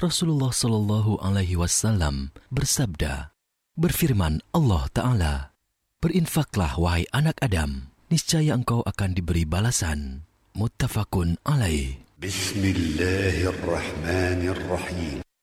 Rasulullah sallallahu alaihi wasallam bersabda, berfirman Allah Ta'ala, berinfaklah wahai anak Adam, niscaya engkau akan diberi balasan. Muttafaqun alaih. Bismillahirrahmanirrahim.